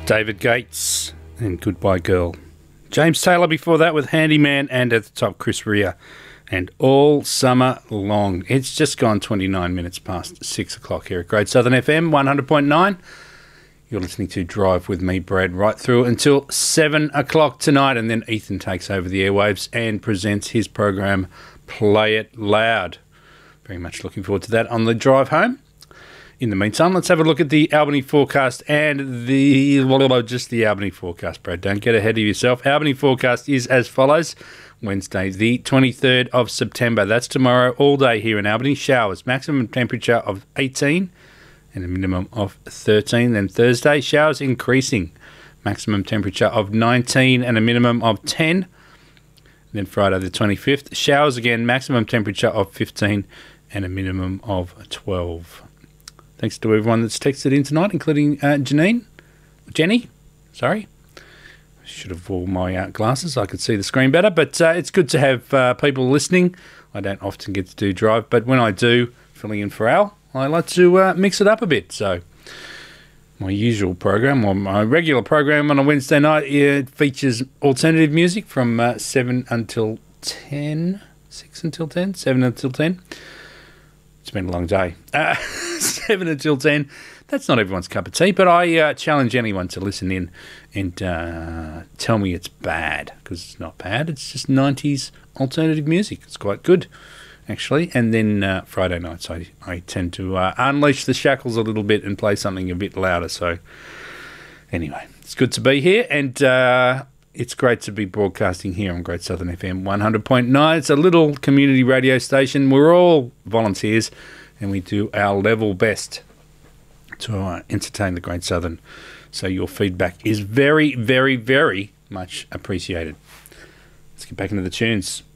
David Gates and Goodbye Girl. James Taylor before that with Handyman, and at the top Chris Rea and All Summer Long. It's just gone 29 minutes past 6 o'clock here at Great Southern FM 100.9. You're listening to Drive with me, Brad, right through until 7 o'clock tonight, and then Ethan takes over the airwaves and presents his program Play It Loud. Very much looking forward to that on the drive home. In the meantime, let's have a look at the Albany forecast and just the Albany forecast, Brad. Don't get ahead of yourself. Albany forecast is as follows. Wednesday, the 23rd of September. That's tomorrow, all day here in Albany. Showers, maximum temperature of 18 and a minimum of 13. Then Thursday, showers increasing. Maximum temperature of 19 and a minimum of 10. Then Friday the 25th, showers again, maximum temperature of 15 and a minimum of 12. Thanks to everyone that's texted in tonight, including Jenny. Sorry. Should have worn my glasses. I could see the screen better, but it's good to have people listening. I don't often get to do drive, but when I do, filling in for Al, I like to mix it up a bit. So my usual program, or my regular program on a Wednesday night, it features alternative music from 7 until 10, 6 until 10, 7 until 10. It's been a long day. 7 until 10. That's not everyone's cup of tea, but I challenge anyone to listen in and tell me it's bad, because it's not bad. It's just 90s alternative music. It's quite good, actually. And then Friday nights I tend to unleash the shackles a little bit and play something a bit louder. So anyway, it's good to be here, and it's great to be broadcasting here on Great Southern FM 100.9. It's a little community radio station. We're all volunteers, and we do our level best to entertain the Great Southern. So your feedback is very, very, very much appreciated. Let's get back into the tunes.